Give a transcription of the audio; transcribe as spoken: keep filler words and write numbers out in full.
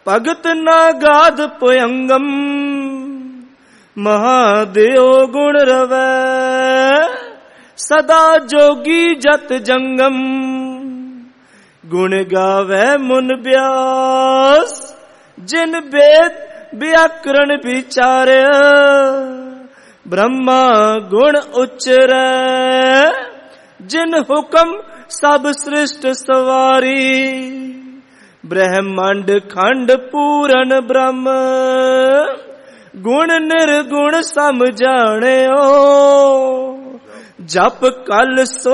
ਭਗਤ ਨਾਗਾਦ ਪੁਯੰਗਮ ਮਹਾਦੇਵ ਗੁਣ ਰਵੈ ਸਦਾ ਜੋਗੀ ਜਤ ਜੰਗਮ ਗੁਣ ਗਾਵੈ ਮੁਨ ਬਿਆਸ ਜਿਨ ਵੇਦ ਵਿਆਕਰਣ ਵਿਚਾਰਿਆ ਬ੍ਰਹਮਾ ਗੁਣ ਉਚਰੈ ਜਿਨ ਹੁਕਮ ਸਭ ਸ੍ਰਿਸ਼ਟ ਸਵਾਰੀ ਬ੍ਰਹਮੰਡ ਖੰਡ ਪੂਰਨ ਬ੍ਰਹਮ ਗੁਣ ਨਿਰਗੁਣ ਸਮ ਜਾਣਿਓ ਜਪ ਕਲ ਸੋ